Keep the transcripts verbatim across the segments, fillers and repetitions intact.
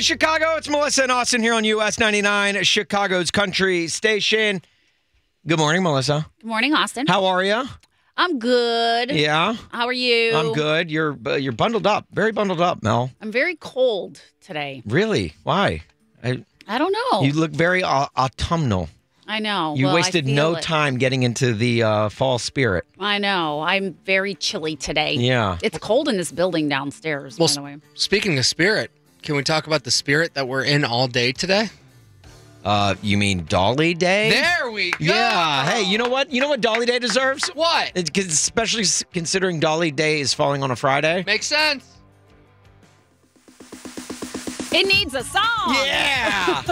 Chicago. It's Melissa and Austin here on U S ninety-nine, Chicago's country station. Good morning, Melissa. Good morning, Austin. How are you? I'm good. Yeah. How are you? I'm good. You're uh, you're bundled up. Very bundled up, Mel. I'm very cold today. Really? Why? I, I don't know. You look very uh, autumnal. I know. You well, wasted I feel no it. time getting into the uh, fall spirit. I know. I'm very chilly today. Yeah. It's cold in this building downstairs, Well, by the way. Speaking of spirit, can we talk about the spirit that we're in all day today? Uh, you mean Dolly Day? There we go. Yeah. Hey, you know what? You know what Dolly Day deserves? What? It's 'cause especially s- considering Dolly Day is falling on a Friday. Makes sense. It needs a song. Yeah.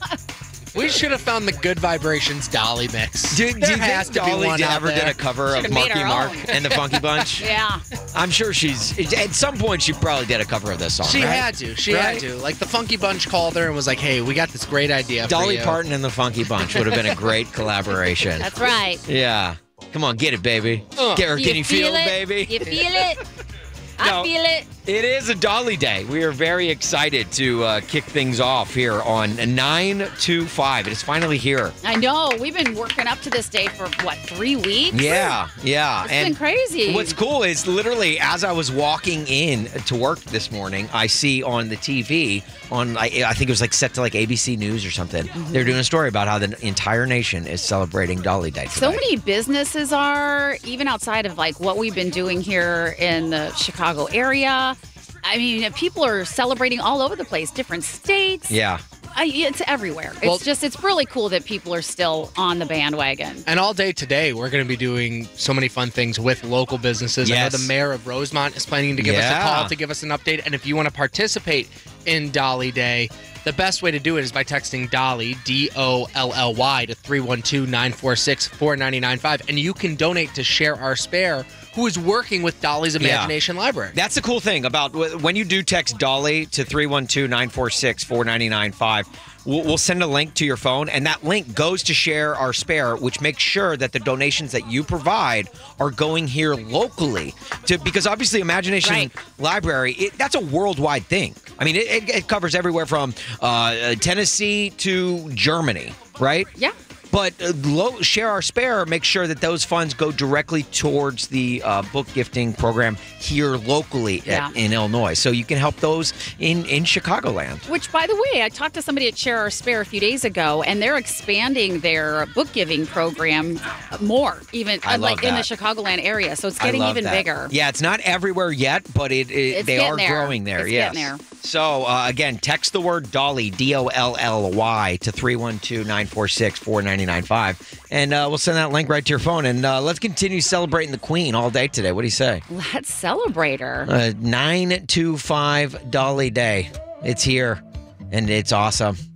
We should have found the Good Vibrations Dolly mix. Do, do There you has think to be Dolly one did out ever there. did a cover Should've of made Monkey her Mark own. and the Funky Bunch? Yeah. I'm sure she's at some point she probably did a cover of this song. She right? had to. She Right? had to. Like the Funky Bunch called her and was like, "Hey, we got this great idea." Dolly for you. Parton and the Funky Bunch would have been a great collaboration. That's right. Yeah. Come on, get it, baby. Uh. Get her. Do Can you feel, it, it, baby? You feel it? No. I feel it. It is a Dolly Day. We are very excited to uh, kick things off here on nine two five. It is finally here. I know. We've been working up to this day for, what, three weeks? Yeah, yeah. It's been crazy. What's cool is literally as I was walking in to work this morning, I see on the T V, on I, I think it was like set to like A B C News or something, Mm-hmm. they're doing a story about how the entire nation is celebrating Dolly Day today. So many businesses are, even outside of like what we've been doing here in the Chicago area. I mean, people are celebrating all over the place, different states. Yeah. I, it's everywhere. Well- It's just, it's really cool that people are still on the bandwagon. And all day today, we're going to be doing so many fun things with local businesses. I know Yes. the mayor of Rosemont is planning to give us Yeah. a call to give us an update. And if you want to participate in Dolly Day, the best way to do it is by texting Dolly, D O L L Y, to three one two, nine four six, four nine nine five. And you can donate to Share Our Spare, who is working with Dolly's Imagination Library. That's the cool thing about wh- when you do text Dolly to three one two, nine four six, four nine nine five. We'll, we'll send a link to your phone, and that link goes to Share Our Spare, which makes sure that the donations that you provide are going here locally. To because obviously Imagination Right. Library, it, that's a worldwide thing. I mean, it, it, it covers everywhere from uh, Tennessee to Germany, right? Yeah. But uh, lo- Share Our Spare makes sure that those funds go directly towards the uh, book gifting program here locally at- Yeah. in Illinois. So you can help those in, in Chicagoland. Which, by the way, I talked to somebody at Share Our Spare a few days ago, and they're expanding their book giving program more, even I uh, love like in the that. Chicagoland area. So it's I getting love even that. bigger. Yeah, it's not everywhere yet, but it, it It's they getting are there. growing there. It's yes. getting there. So uh, again, text the word Dolly, D O L L Y, to three one two, nine four six, four nine nine five, and uh, we'll send that link right to your phone. And uh, let's continue celebrating the Queen all day today. What do you say? Let's celebrate her. Uh, nine two five Dolly Day. It's here, and it's awesome.